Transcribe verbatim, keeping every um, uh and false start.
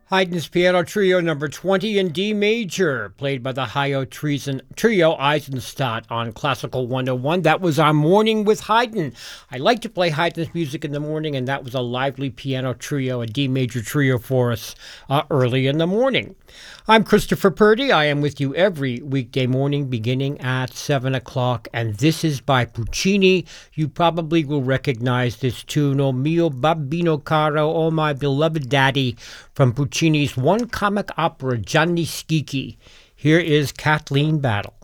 Haydn's Piano Trio number twenty in D major, played by the Hayo Treason, Trio Eisenstadt on Classical one oh one. That was our morning with Haydn. I like to play Haydn's music in the morning, and that was a lively piano trio, a D major trio for us uh, early in the morning. I'm Christopher Purdy. I am with you every weekday morning beginning at seven o'clock, and this is by Puccini. You probably will recognize this tune, O mio babbino caro, O my beloved daddy, from Puccini's one comic opera, Gianni Schicchi. Here is Kathleen Battle.